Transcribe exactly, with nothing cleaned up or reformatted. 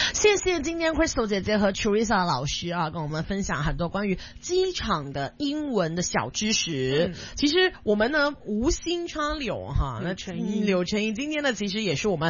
谢谢今天 Crystal 姐姐和 Teresa 老师啊，跟我们分享很多关于机场的英文的小知识。嗯、其实我们呢无心插柳哈，那、嗯、柳成荫今天呢其实也是我们